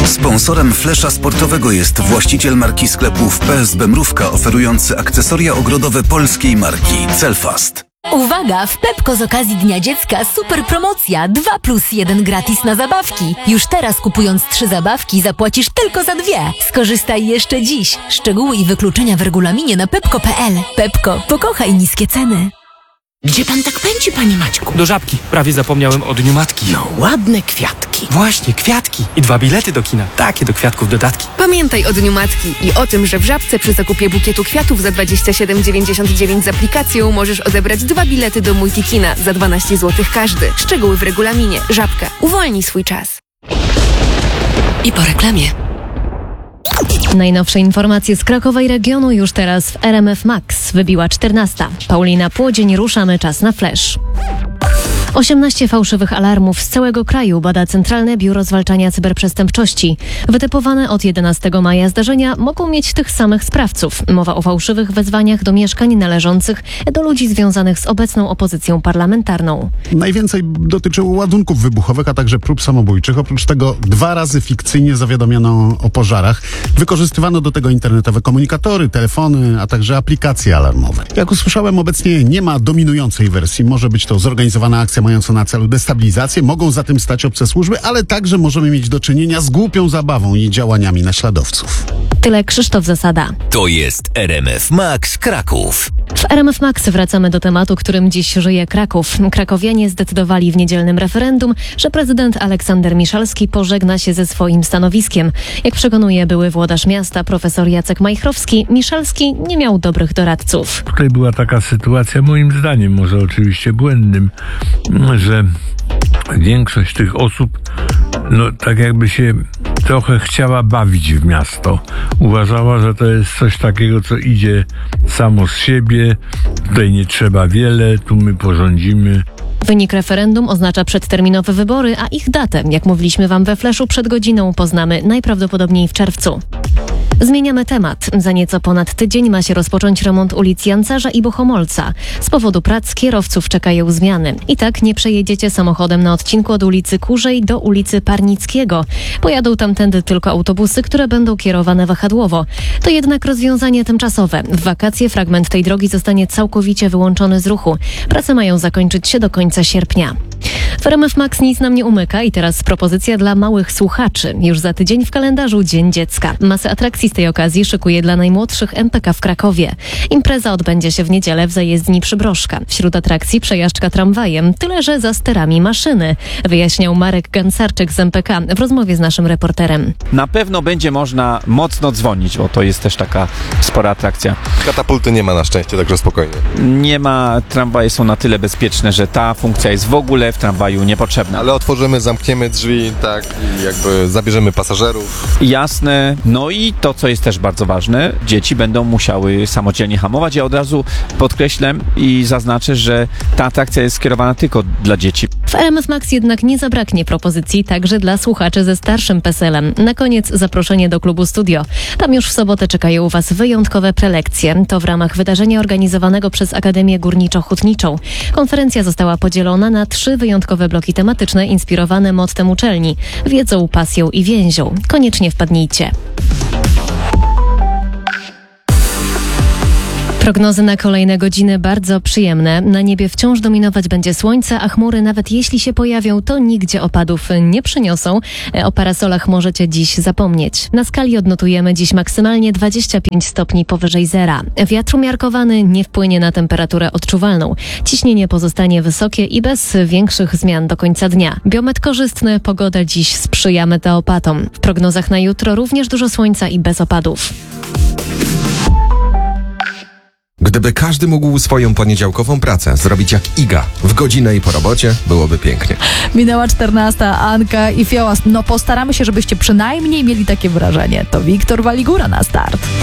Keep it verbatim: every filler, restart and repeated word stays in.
Sponsorem Flesza Sportowego jest właściciel marki sklepów P S B Mrówka, oferujący akcesoria ogrodowe polskiej marki Celfast. Uwaga! W Pepko z okazji Dnia Dziecka super promocja dwa plus jeden gratis na zabawki. Już teraz kupując trzy zabawki zapłacisz tylko za dwie. Skorzystaj jeszcze dziś. Szczegóły i wykluczenia w regulaminie na pepko kropka p l. Pepko, pokochaj niskie ceny. Gdzie pan tak pędzi, panie Maćku? Do Żabki. Prawie zapomniałem o Dniu Matki. No, ładne kwiatki. Właśnie, kwiatki. I dwa bilety do kina. Takie do kwiatków dodatki. Pamiętaj o Dniu Matki i o tym, że w Żabce przy zakupie bukietu kwiatów za dwadzieścia siedem dziewięćdziesiąt dziewięć z aplikacją możesz odebrać dwa bilety do Multikina za dwanaście złotych każdy. Szczegóły w regulaminie. Żabka. Uwolnij swój czas. I po reklamie. Najnowsze informacje z Krakowa i regionu już teraz w R M F Max. Wybiła czternasta. Paulina Płodzień, ruszamy, czas na flash. osiemnaście fałszywych alarmów z całego kraju bada Centralne Biuro Zwalczania Cyberprzestępczości. Wytypowane od jedenastego maja zdarzenia mogą mieć tych samych sprawców. Mowa o fałszywych wezwaniach do mieszkań należących do ludzi związanych z obecną opozycją parlamentarną. Najwięcej dotyczyło ładunków wybuchowych, a także prób samobójczych. Oprócz tego dwa razy fikcyjnie zawiadomiono o pożarach. Wykorzystywano do tego internetowe komunikatory, telefony, a także aplikacje alarmowe. Jak usłyszałem, obecnie nie ma dominującej wersji. Może być to zorganizowana akcja mająca na celu destabilizację. Mogą za tym stać obce służby, ale także możemy mieć do czynienia z głupią zabawą i działaniami naśladowców. Tyle Krzysztof Zasada. To jest R M F Max Kraków. W R M F Max wracamy do tematu, którym dziś żyje Kraków. Krakowianie zdecydowali w niedzielnym referendum, że prezydent Aleksander Miszalski pożegna się ze swoim stanowiskiem. Jak przekonuje były włodarz miasta profesor Jacek Majchrowski, Miszalski nie miał dobrych doradców. Tutaj była taka sytuacja, moim zdaniem, może oczywiście błędnym, że większość tych osób, no tak jakby się trochę chciała bawić w miasto. Uważała, że to jest coś takiego, co idzie samo z siebie, tutaj nie trzeba wiele, tu my porządzimy. Wynik referendum oznacza przedterminowe wybory, a ich datę, jak mówiliśmy wam we Fleszu przed godziną, poznamy najprawdopodobniej w czerwcu. Zmieniamy temat. Za nieco ponad tydzień ma się rozpocząć remont ulic Jancarza i Bohomolca. Z powodu prac kierowców czekają zmiany. I tak nie przejedziecie samochodem na odcinku od ulicy Kurzej do ulicy Parnickiego. Pojadą tamtędy tylko autobusy, które będą kierowane wahadłowo. To jednak rozwiązanie tymczasowe. W wakacje fragment tej drogi zostanie całkowicie wyłączony z ruchu. Prace mają zakończyć się do końca sierpnia. W R M F Max nic nam nie umyka i teraz propozycja dla małych słuchaczy. Już za tydzień w kalendarzu Dzień Dziecka. Masę atrakcji z tej okazji szykuje dla najmłodszych M P K w Krakowie. Impreza odbędzie się w niedzielę w zajezdni Przybrożka. Wśród atrakcji przejażdżka tramwajem, tyle że za sterami maszyny, wyjaśniał Marek Gansarczyk z M P K w rozmowie z naszym reporterem. Na pewno będzie można mocno dzwonić, bo to jest też taka spora atrakcja. Katapulty nie ma na szczęście, także spokojnie. Nie ma, tramwaje są na tyle bezpieczne, że ta funkcja jest w ogóle w tramwaju niepotrzebna. Ale otworzymy, zamkniemy drzwi, tak, i jakby zabierzemy pasażerów. Jasne, no i to, co jest też bardzo ważne, dzieci będą musiały samodzielnie hamować. Ja od razu podkreślę i zaznaczę, że ta atrakcja jest skierowana tylko dla dzieci. W R M F Max jednak nie zabraknie propozycji także dla słuchaczy ze starszym peselem. Na koniec zaproszenie do klubu Studio. Tam już w sobotę czekają Was wyjątkowe prelekcje. To w ramach wydarzenia organizowanego przez Akademię Górniczo-Hutniczą. Konferencja została podzielona na trzy wyjątkowe bloki tematyczne inspirowane mottem uczelni: wiedzą, pasją i więzią. Koniecznie wpadnijcie. Prognozy na kolejne godziny bardzo przyjemne. Na niebie wciąż dominować będzie słońce, a chmury, nawet jeśli się pojawią, to nigdzie opadów nie przyniosą. O parasolach możecie dziś zapomnieć. Na skali odnotujemy dziś maksymalnie dwadzieścia pięć stopni powyżej zera. Wiatr umiarkowany nie wpłynie na temperaturę odczuwalną. Ciśnienie pozostanie wysokie i bez większych zmian do końca dnia. Biometr korzystny, pogoda dziś sprzyja meteopatom. W prognozach na jutro również dużo słońca i bez opadów. Gdyby każdy mógł swoją poniedziałkową pracę zrobić jak Iga, w godzinę i po robocie, byłoby pięknie. Minęła czternasta, Anka i Fiołas. No postaramy się, żebyście przynajmniej mieli takie wrażenie. To Wiktor Waligura na start.